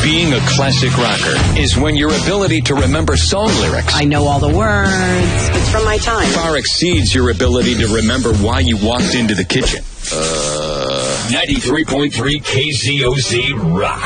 Being a classic rocker is when your ability to remember song lyrics, I know all the words. It's from my time. far exceeds your ability to remember why you walked into the kitchen. 93.3 KZOZ Rock.